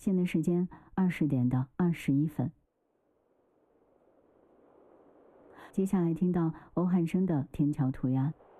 现在时间20点的21分。接下来听到欧汉声的《天桥图案》。